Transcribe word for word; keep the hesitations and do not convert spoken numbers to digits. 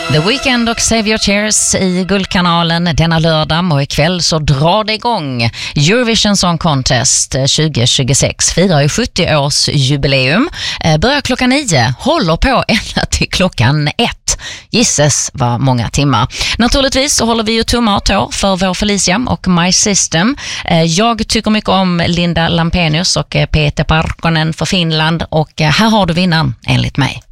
The Weeknd och Save Your Tears i Guldkanalen denna lördag, och ikväll så drar det igång. Eurovision Song Contest tjugo tjugosex firar ju sjuttio års jubileum. Börjar klockan nio, håller på ända till klockan ett. Gisses vad många timmar. Naturligtvis så håller vi ju tummar och tår för vår Felicia och My System. Jag tycker mycket om Linda Lampenius och Peter Parkkonen för Finland, och här har du vinnaren enligt mig.